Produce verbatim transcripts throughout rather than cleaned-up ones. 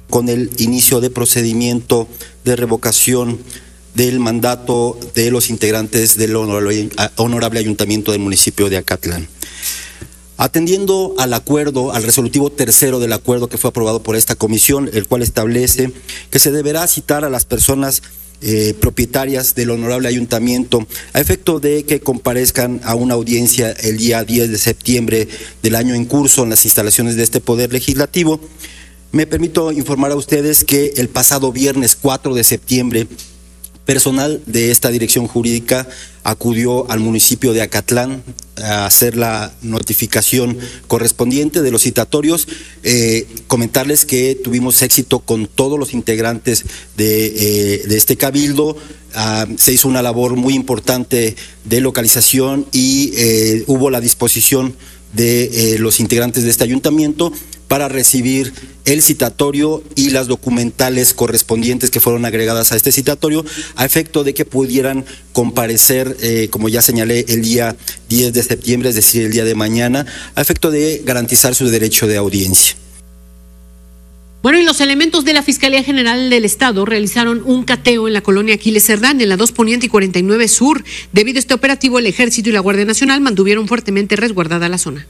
con el inicio de procedimiento de revocación del mandato de los integrantes del honorable, honorable Ayuntamiento del municipio de Acatlán. Atendiendo al acuerdo, al resolutivo tercero del acuerdo que fue aprobado por esta comisión, el cual establece que se deberá citar a las personas eh, propietarias del honorable ayuntamiento a efecto de que comparezcan a una audiencia el día diez de septiembre del año en curso en las instalaciones de este Poder Legislativo. Me permito informar a ustedes que el pasado viernes cuatro de septiembre, personal de esta dirección jurídica acudió al municipio de Acatlán a hacer la notificación correspondiente de los citatorios. Eh, comentarles que tuvimos éxito con todos los integrantes de, eh, de este cabildo. Ah, se hizo una labor muy importante de localización y eh, hubo la disposición de eh, los integrantes de este ayuntamiento para recibir el citatorio y las documentales correspondientes que fueron agregadas a este citatorio, a efecto de que pudieran comparecer, eh, como ya señalé, el día diez de septiembre, es decir, el día de mañana, a efecto de garantizar su derecho de audiencia. Bueno, y los elementos de la Fiscalía General del Estado realizaron un cateo en la colonia Aquiles Cerdán, en la dos Poniente y cuarenta y nueve Sur. Debido a este operativo, el Ejército y la Guardia Nacional mantuvieron fuertemente resguardada la zona.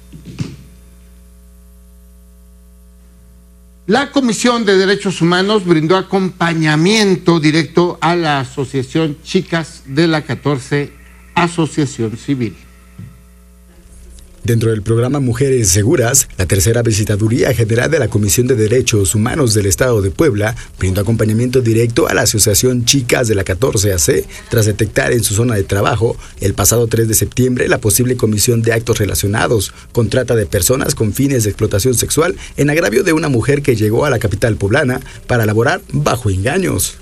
La Comisión de Derechos Humanos brindó acompañamiento directo a la Asociación Chicas de la catorce Asociación Civil. Dentro del programa Mujeres Seguras, la tercera visitaduría general de la Comisión de Derechos Humanos del Estado de Puebla brindó acompañamiento directo a la Asociación Chicas de la catorce A C tras detectar en su zona de trabajo el pasado tres de septiembre la posible comisión de actos relacionados con trata de personas con fines de explotación sexual en agravio de una mujer que llegó a la capital poblana para laborar bajo engaños.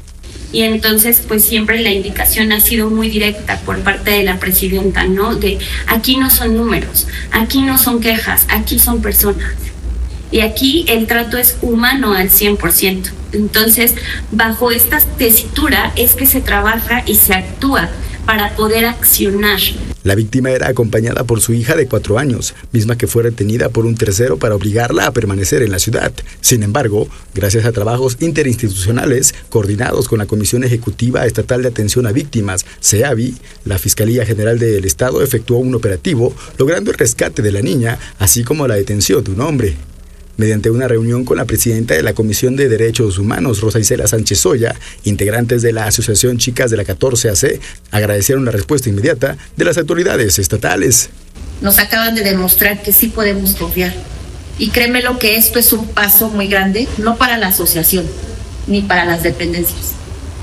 Y entonces pues siempre la indicación ha sido muy directa por parte de la presidenta, ¿no? De aquí no son números, aquí no son quejas, aquí son personas. Y aquí el trato es humano al cien por ciento. Entonces, bajo esta tesitura es que se trabaja y se actúa para poder accionar. La víctima era acompañada por su hija de cuatro años, misma que fue retenida por un tercero para obligarla a permanecer en la ciudad. Sin embargo, gracias a trabajos interinstitucionales coordinados con la Comisión Ejecutiva Estatal de Atención a Víctimas, CEAVI, la Fiscalía General del Estado efectuó un operativo logrando el rescate de la niña, así como la detención de un hombre. Mediante una reunión con la presidenta de la Comisión de Derechos Humanos, Rosa Isela Sánchez Soya, integrantes de la Asociación Chicas de la catorce A C agradecieron la respuesta inmediata de las autoridades estatales. Nos acaban de demostrar que sí podemos confiar. Y créeme lo que esto es un paso muy grande, no para la asociación, ni para las dependencias,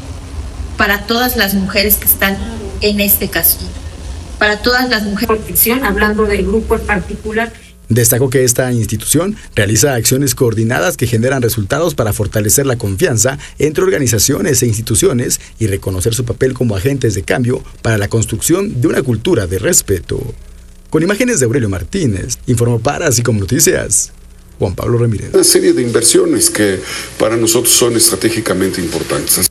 para todas las mujeres que están en este caso, para todas las mujeres. Protección, hablando del grupo en particular. Destacó que esta institución realiza acciones coordinadas que generan resultados para fortalecer la confianza entre organizaciones e instituciones y reconocer su papel como agentes de cambio para la construcción de una cultura de respeto. Con imágenes de Aurelio Martínez, informó para Así Como Noticias, Juan Pablo Ramírez. Una serie de inversiones que para nosotros son estratégicamente importantes.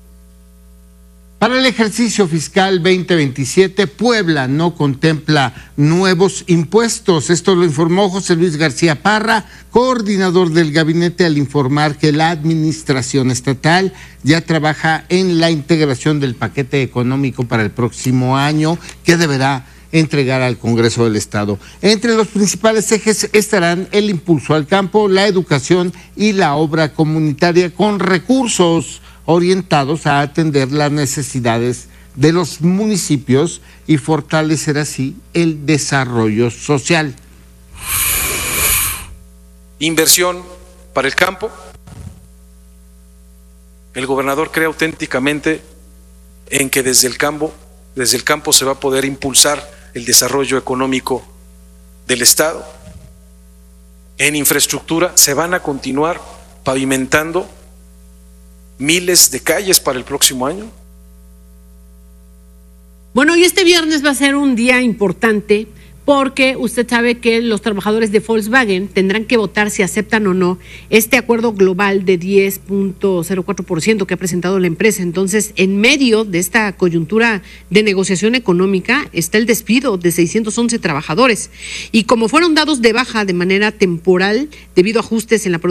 Para el ejercicio fiscal veinte veintisiete, Puebla no contempla nuevos impuestos. Esto lo informó José Luis García Parra, coordinador del gabinete, al informar que la administración estatal ya trabaja en la integración del paquete económico para el próximo año, que deberá entregar al Congreso del Estado. Entre los principales ejes estarán el impulso al campo, la educación y la obra comunitaria con recursos orientados a atender las necesidades de los municipios y fortalecer así el desarrollo social. Inversión para el campo. El gobernador cree auténticamente en que desde el campo, desde el campo se va a poder impulsar el desarrollo económico del Estado. En infraestructura se van a continuar pavimentando miles de calles para el próximo año. Bueno, y este viernes va a ser un día importante porque usted sabe que los trabajadores de Volkswagen tendrán que votar si aceptan o no este acuerdo global de diez punto cero cuatro por ciento que ha presentado la empresa. Entonces, en medio de esta coyuntura de negociación económica está el despido de seiscientos once trabajadores. Y como fueron dados de baja de manera temporal debido a ajustes en la producción,